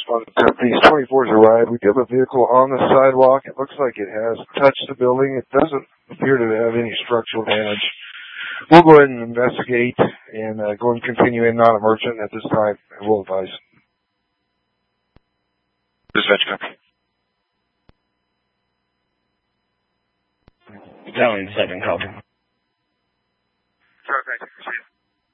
on these 24s arrived. We do have a vehicle on the sidewalk. It looks like it has touched the building. It doesn't appear to have any structural damage. We'll go ahead and investigate and go and continue in non-emergent at this time, and we'll advise. Dispatch copy. Battalion 7, copy.